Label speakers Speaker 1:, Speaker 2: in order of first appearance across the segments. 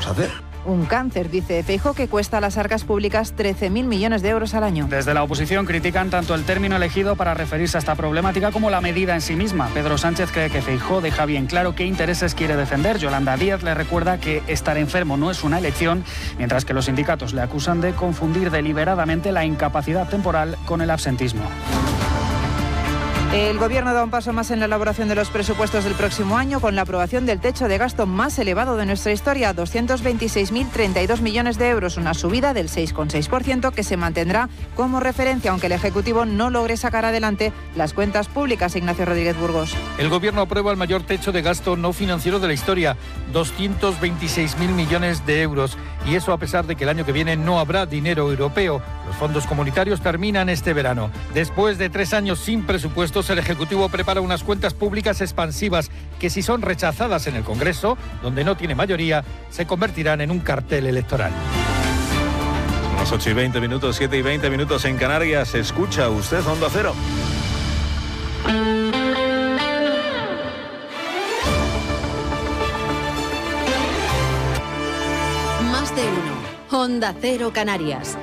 Speaker 1: vamos a hacer?
Speaker 2: Un cáncer, dice Feijóo, que cuesta a las arcas públicas 13.000 millones de euros al año.
Speaker 3: Desde la oposición critican tanto el término elegido para referirse a esta problemática como la medida en sí misma. Pedro Sánchez cree que Feijóo deja bien claro qué intereses quiere defender. Yolanda Díaz le recuerda que estar enfermo no es una elección, mientras que los sindicatos le acusan de confundir deliberadamente la incapacidad temporal con el absentismo.
Speaker 2: El Gobierno da un paso más en la elaboración de los presupuestos del próximo año con la aprobación del techo de gasto más elevado de nuestra historia, 226.032 millones de euros, una subida del 6,6% que se mantendrá como referencia, aunque el Ejecutivo no logre sacar adelante las cuentas públicas. Ignacio Rodríguez Burgos.
Speaker 4: El Gobierno aprueba el mayor techo de gasto no financiero de la historia, 226.000 millones de euros. Y eso a pesar de que el año que viene no habrá dinero europeo. Los fondos comunitarios terminan este verano. Después de 3 años sin presupuestos, el Ejecutivo prepara unas cuentas públicas expansivas que, si son rechazadas en el Congreso, donde no tiene mayoría, se convertirán en un cartel electoral.
Speaker 5: Las 8:20, 7:20 en Canarias. Escucha usted Onda Cero.
Speaker 6: Más de uno. Onda Cero Canarias.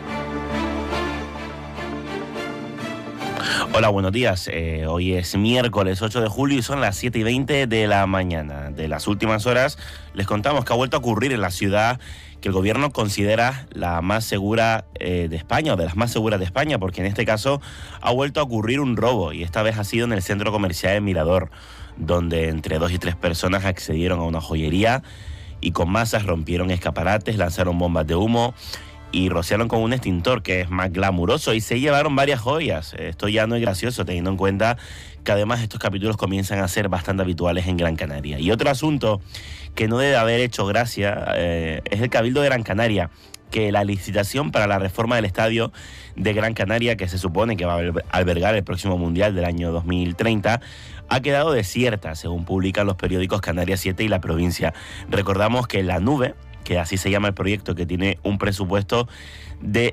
Speaker 7: Hola, buenos días. Hoy es miércoles 8 de julio y son las 7:20 de la mañana. De las últimas horas les contamos que ha vuelto a ocurrir en la ciudad que el Gobierno considera la más segura de España, o de las más seguras de España, porque en este caso ha vuelto a ocurrir un robo, y esta vez ha sido en el centro comercial de Mirador, donde entre 2 y 3 personas accedieron a una joyería y con masas rompieron escaparates, lanzaron bombas de humo y rociaron con un extintor, que es más glamuroso, y se llevaron varias joyas. Esto ya no es gracioso, teniendo en cuenta que además estos capítulos comienzan a ser bastante habituales en Gran Canaria. Y otro asunto que no debe haber hecho gracia es el Cabildo de Gran Canaria, que la licitación para la reforma del estadio de Gran Canaria, que se supone que va a albergar el próximo Mundial del año 2030, ha quedado desierta, según publican los periódicos Canarias 7 y La Provincia. Recordamos que La Nube, que así se llama el proyecto, que tiene un presupuesto de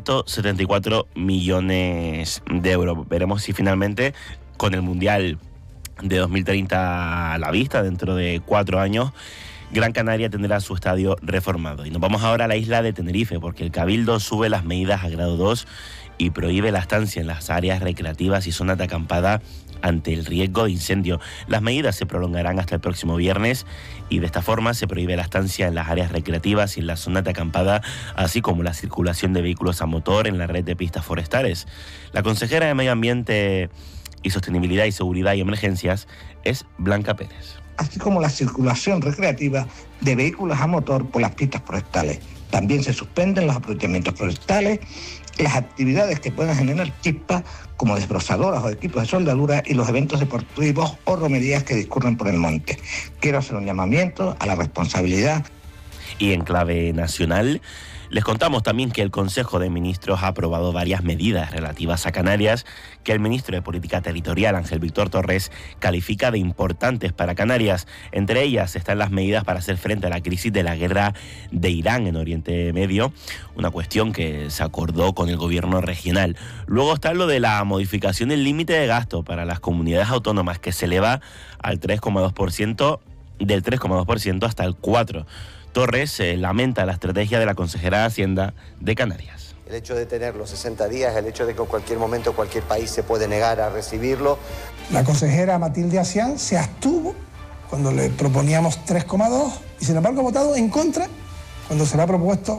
Speaker 7: 174 millones de euros. Veremos si finalmente, con el Mundial de 2030 a la vista, dentro de 4 años, Gran Canaria tendrá su estadio reformado. Y nos vamos ahora a la isla de Tenerife, porque el Cabildo sube las medidas a grado 2 y prohíbe la estancia en las áreas recreativas y zonas de acampada ante el riesgo de incendio. Las medidas se prolongarán hasta el próximo viernes y de esta forma se prohíbe la estancia en las áreas recreativas y en las zonas de acampada, así como la circulación de vehículos a motor en la red de pistas forestales. La consejera de Medio Ambiente y Sostenibilidad y Seguridad y Emergencias es Blanca Pérez.
Speaker 8: Así como la circulación recreativa de vehículos a motor por las pistas forestales. También se suspenden los aprovechamientos forestales, las actividades que puedan generar chispas, como desbrozadoras o equipos de soldadura, y los eventos deportivos o romerías que discurren por el monte. Quiero hacer un llamamiento a la responsabilidad.
Speaker 7: Y en clave nacional, les contamos también que el Consejo de Ministros ha aprobado varias medidas relativas a Canarias que el ministro de Política Territorial, Ángel Víctor Torres, califica de importantes para Canarias. Entre ellas están las medidas para hacer frente a la crisis de la guerra de Irán en Oriente Medio, una cuestión que se acordó con el gobierno regional. Luego está lo de la modificación del límite de gasto para las comunidades autónomas, que se eleva al 3,2%, del 3,2% hasta el 4%. Torres lamenta la estrategia de la consejera de Hacienda de Canarias.
Speaker 9: El hecho de tener los 60 días, el hecho de que en cualquier momento cualquier país se puede negar a recibirlo.
Speaker 10: La consejera Matilde Asián se abstuvo cuando le proponíamos 3,2% y sin embargo ha votado en contra cuando se le ha propuesto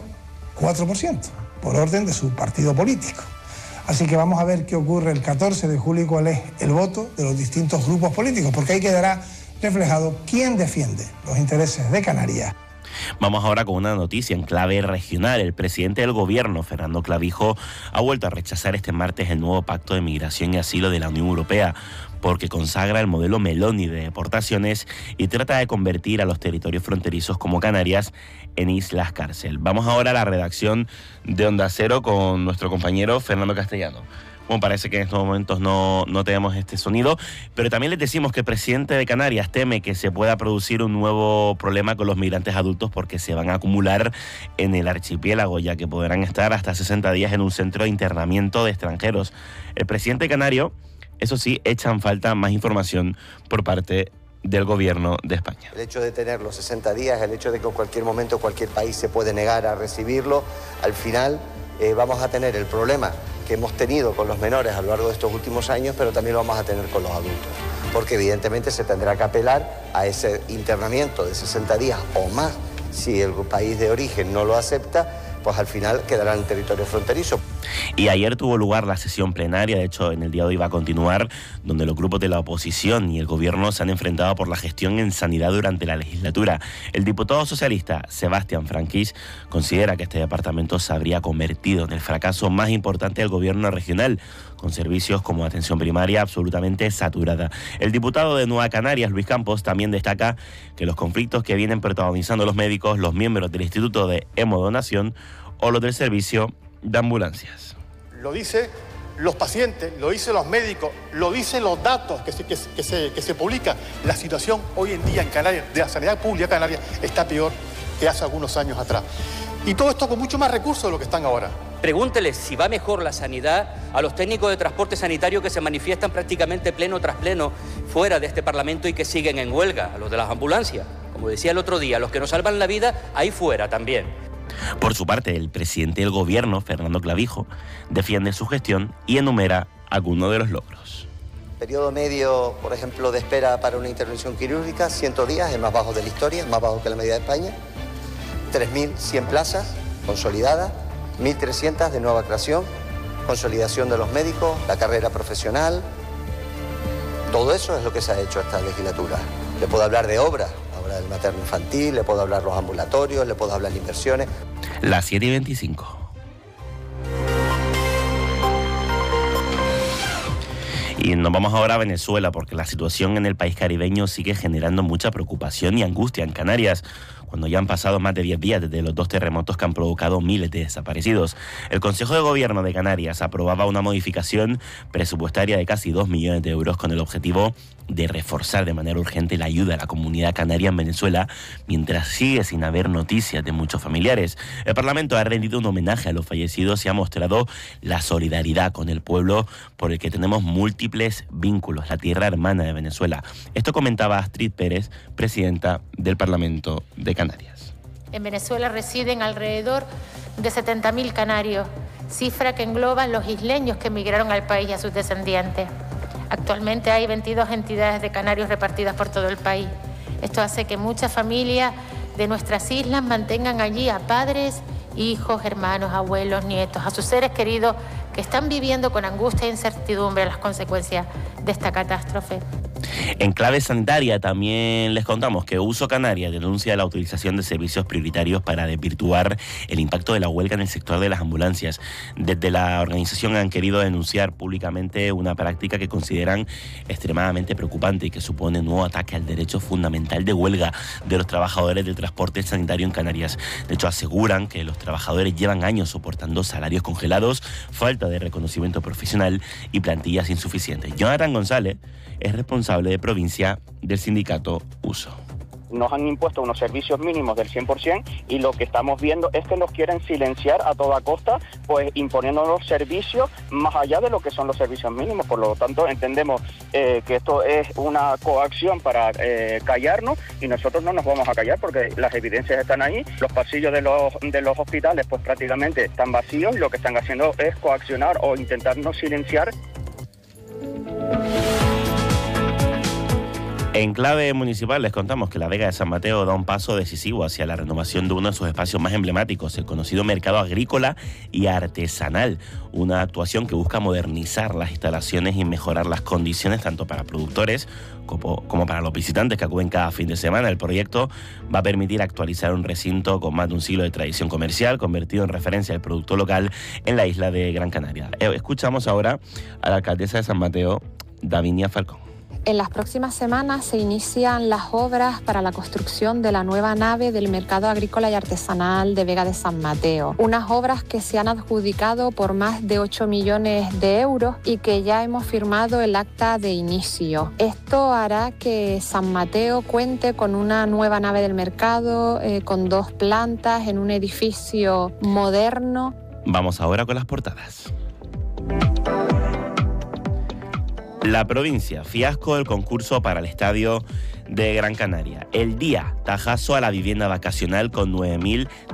Speaker 10: 4%, por orden de su partido político. Así que vamos a ver qué ocurre el 14 de julio y cuál es el voto de los distintos grupos políticos, porque ahí quedará reflejado quién defiende los intereses de Canarias.
Speaker 7: Vamos ahora con una noticia en clave regional. El presidente del gobierno, Fernando Clavijo, ha vuelto a rechazar este martes el nuevo pacto de migración y asilo de la Unión Europea, porque consagra el modelo Meloni de deportaciones y trata de convertir a los territorios fronterizos como Canarias en islas cárcel. Vamos ahora a la redacción de Onda Cero con nuestro compañero Fernando Castellano. Bueno, parece que en estos momentos no tenemos este sonido, pero también les decimos que el presidente de Canarias teme que se pueda producir un nuevo problema con los migrantes adultos, porque se van a acumular en el archipiélago, ya que podrán estar hasta 60 días en un centro de internamiento de extranjeros. El presidente canario, eso sí, echa en falta más información por parte del Gobierno de España.
Speaker 9: El hecho de tener los 60 días, el hecho de que en cualquier momento cualquier país se puede negar a recibirlo, al final vamos a tener el problema que hemos tenido con los menores a lo largo de estos últimos años, pero también lo vamos a tener con los adultos, porque evidentemente se tendrá que apelar a ese internamiento de 60 días o más. Si el país de origen no lo acepta, pues al final quedará en el territorio fronterizo.
Speaker 7: Y ayer tuvo lugar la sesión plenaria, de hecho en el día de hoy va a continuar, donde los grupos de la oposición y el gobierno se han enfrentado por la gestión en sanidad durante la legislatura. El diputado socialista Sebastián Franquís considera que este departamento se habría convertido en el fracaso más importante del gobierno regional, con servicios como atención primaria absolutamente saturada. El diputado de Nueva Canarias, Luis Campos, también destaca que los conflictos que vienen protagonizando los médicos, los miembros del Instituto de Hemodonación o los del servicio de ambulancias.
Speaker 1: Lo dicen los pacientes, lo dicen los médicos, lo dicen los datos que se publican. La situación hoy en día en Canarias, de la sanidad pública canaria, está peor que hace algunos años atrás. Y todo esto con mucho más recursos de lo que están ahora.
Speaker 11: Pregúnteles si va mejor la sanidad a los técnicos de transporte sanitario que se manifiestan prácticamente pleno tras pleno fuera de este Parlamento y que siguen en huelga, a los de las ambulancias. Como decía el otro día, los que nos salvan la vida ahí fuera también.
Speaker 7: Por su parte, el presidente del gobierno, Fernando Clavijo, defiende su gestión y enumera algunos de los logros.
Speaker 9: Periodo medio, por ejemplo, de espera para una intervención quirúrgica, 100 días, el más bajo de la historia, más bajo que la media de España. 3.100 plazas consolidadas, 1.300 de nueva creación, consolidación de los médicos, la carrera profesional. Todo eso es lo que se ha hecho esta legislatura. Le puedo hablar de obras, del materno infantil, le puedo hablar los ambulatorios, le puedo hablar de inversiones.
Speaker 7: Las 7:25. Y nos vamos ahora a Venezuela, porque la situación en el país caribeño sigue generando mucha preocupación y angustia en Canarias, cuando ya han pasado más de 10 días desde los 2 terremotos que han provocado miles de desaparecidos. El Consejo de Gobierno de Canarias aprobaba una modificación presupuestaria de casi 2 millones de euros con el objetivo de reforzar de manera urgente la ayuda a la comunidad canaria en Venezuela, mientras sigue sin haber noticias de muchos familiares. El Parlamento ha rendido un homenaje a los fallecidos y ha mostrado la solidaridad con el pueblo por el que tenemos múltiples vínculos, la tierra hermana de Venezuela. Esto comentaba Astrid Pérez, presidenta del Parlamento de Canarias.
Speaker 12: En Venezuela residen alrededor de 70.000 canarios, cifra que engloba los isleños que emigraron al país y a sus descendientes. Actualmente hay 22 entidades de canarios repartidas por todo el país. Esto hace que muchas familias de nuestras islas mantengan allí a padres, hijos, hermanos, abuelos, nietos, a sus seres queridos que están viviendo con angustia e incertidumbre las consecuencias de esta catástrofe.
Speaker 7: En clave sanitaria también les contamos que Uso Canarias denuncia la utilización de servicios prioritarios para desvirtuar el impacto de la huelga en el sector de las ambulancias. Desde la organización han querido denunciar públicamente una práctica que consideran extremadamente preocupante y que supone un nuevo ataque al derecho fundamental de huelga de los trabajadores del transporte sanitario en Canarias. De hecho, aseguran que los trabajadores llevan años soportando salarios congelados, falta de reconocimiento profesional y plantillas insuficientes. Jonathan González es responsable de provincia del sindicato Uso.
Speaker 13: Nos han impuesto unos servicios mínimos del 100% y lo que estamos viendo es que nos quieren silenciar a toda costa, pues imponiéndonos servicios más allá de lo que son los servicios mínimos. Por lo tanto, entendemos que esto es una coacción para callarnos y nosotros no nos vamos a callar porque las evidencias están ahí. Los pasillos de los hospitales pues prácticamente están vacíos y lo que están haciendo es coaccionar o intentarnos silenciar.
Speaker 7: En clave municipal les contamos que la Vega de San Mateo da un paso decisivo hacia la renovación de uno de sus espacios más emblemáticos, el conocido mercado agrícola y artesanal. Una actuación que busca modernizar las instalaciones y mejorar las condiciones tanto para productores como para los visitantes que acuden cada fin de semana. El proyecto va a permitir actualizar un recinto con más de un siglo de tradición comercial, convertido en referencia al producto local en la isla de Gran Canaria. Escuchamos ahora a la alcaldesa de San Mateo, Davinia Falcón.
Speaker 14: En las próximas semanas se inician las obras para la construcción de la nueva nave del Mercado Agrícola y Artesanal de Vega de San Mateo. Unas obras que se han adjudicado por más de 8 millones de euros y que ya hemos firmado el acta de inicio. Esto hará que San Mateo cuente con una nueva nave del mercado, con 2 plantas, en un edificio moderno.
Speaker 7: Vamos ahora con las portadas. La provincia, fiasco el concurso para el estadio de Gran Canaria. El día, tajazo a la vivienda vacacional con 9.000